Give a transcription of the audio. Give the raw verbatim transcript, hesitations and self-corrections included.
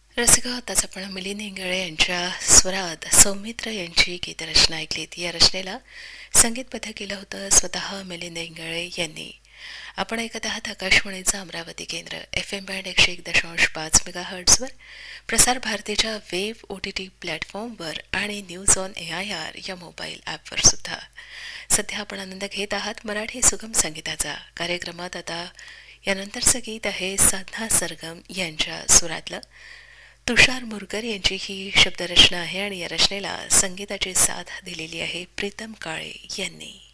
रसिका, आताच आपण मिलिंद इंगळे यांच्या स्वरात सौमित्र यांची गीतरचना ऐकलीत. या रचनेला संगीतबद्ध केलं होतं स्वतः मिलिंद इंगळे यांनी. आपण ऐकत आहात आकाशवाणीचं अमरावती केंद्र एफ एम बँड एकशे एक दशांश पाच मेगा हर्ट्सवर, प्रसार भारतीच्या वेव्ह ओ टी टी प्लॅटफॉर्मवर आणि news on A I R या मोबाईल ॲपवर सुद्धा. सध्या आपण आनंद घेत आहात मराठी सुगम संगीताचा. कार्यक्रमात आता यानंतरचं गीत आहे साधना सरगम यांच्या सुरातलं. तुषार मुरकर यांची ही शब्दरचना आहे आणि या रचनेला संगीताची साथ दिलेली आहे प्रीतम काळे यांनी.